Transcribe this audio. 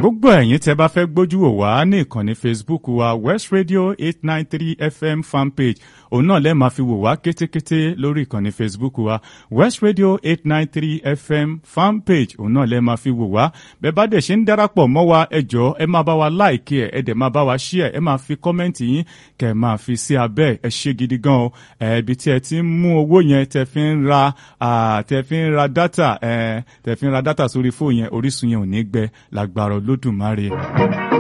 gbogbo ẹ̀yin tẹ́ bá fẹ́ gbójú wò wá ní ìkànnì Facebook wa West Radio 893 FM fanpage òun náà lẹ́ẹ̀ máa fi wò wá kétékété lórí ìkànnì Facebook wa West Radio 893 FM fanpage òun náà lẹ́ẹ̀ máa fi wò wá bẹ́ẹ̀ bá dẹ̀ ṣe ń darapọ̀ mọ́ wa ẹ jọ̀ọ́ ẹ máa bá wa like ẹ dẹ̀ máa bá wa share ẹ máa fi kọ́mẹ́ǹtì yín kẹ́ ẹ máa fi sí abẹ́ ẹ ṣe gidi gan o ibi tí ẹ ti ń mú owó yẹn tẹ́ fi ń ra data sórí fóònù yẹn Orísun yẹn ò ní gbẹ lágbára Olódùmarè.